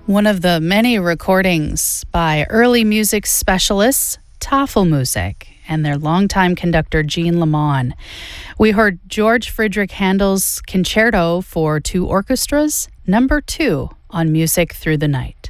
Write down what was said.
One of the many recordings by early music specialists, Tafelmusik, and their longtime conductor, Jean Lamont. We heard George Friedrich Handel's Concerto for Two Orchestras, number 2 on Music Through the Night.